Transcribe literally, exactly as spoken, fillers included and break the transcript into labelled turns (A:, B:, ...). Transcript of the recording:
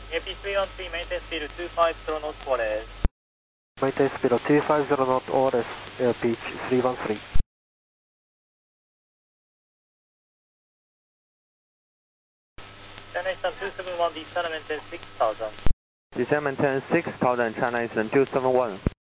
A: A P three one three, maintain speed two five zero knot O R S.
B: Maintain speed of two five zero knot O R S, air pitch three one three.
A: China Eastern two seven one, descend maintain six thousand.
C: Descend maintain six thousand, China Eastern two seven one.